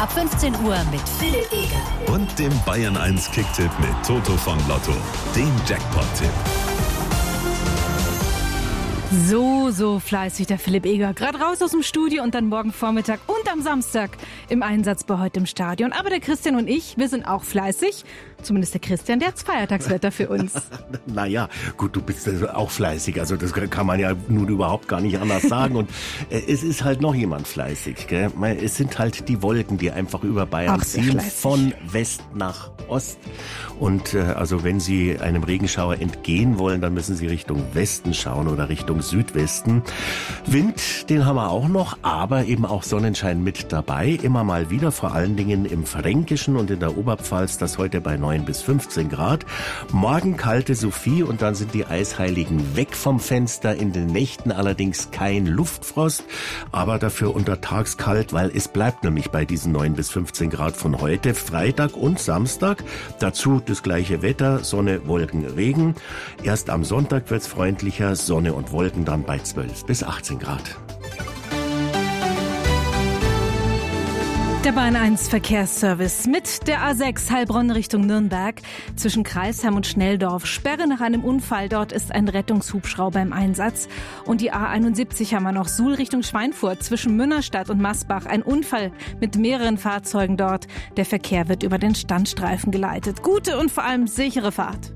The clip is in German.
ab 15 Uhr mit Philipp Eger. Und dem Bayern 1 Kicktipp mit Toto von Lotto, dem Jackpot-Tipp. So fleißig der Philipp Eger. Gerade raus aus dem Studio und dann morgen Vormittag und am Samstag im Einsatz bei heute im Stadion. Aber der Christian und ich, wir sind auch fleißig. Zumindest der Christian, der hat Feiertagswetter für uns. Naja, gut, du bist auch fleißig. Also das kann man ja nun überhaupt gar nicht anders sagen. Und es ist halt noch jemand fleißig. Gell? Es sind halt die Wolken, die einfach über Bayern ziehen, von West nach Ost. Und also wenn Sie einem Regenschauer entgehen wollen, dann müssen Sie Richtung Westen schauen oder Richtung Südwesten. Wind, den haben wir auch noch, aber eben auch Sonnenschein mit dabei. Immer mal wieder, vor allen Dingen im Fränkischen und in der Oberpfalz, das heute bei 9 bis 15 Grad. Morgen kalte Sophie und dann sind die Eisheiligen weg vom Fenster. In den Nächten allerdings kein Luftfrost, aber dafür untertags kalt, weil es bleibt nämlich bei diesen 9 bis 15 Grad von heute, Freitag und Samstag. Dazu das gleiche Wetter, Sonne, Wolken, Regen. Erst am Sonntag wird's freundlicher, Sonne und Wolken dann bei 12 bis 18 Grad. Der Bayern 1 Verkehrsservice mit der A6 Heilbronn Richtung Nürnberg zwischen Kreisheim und Schnelldorf. Sperre nach einem Unfall. Dort ist ein Rettungshubschrauber im Einsatz. Und die A71 haben wir noch. Suhl Richtung Schweinfurt zwischen Münnerstadt und Masbach. Ein Unfall mit mehreren Fahrzeugen dort. Der Verkehr wird über den Standstreifen geleitet. Gute und vor allem sichere Fahrt.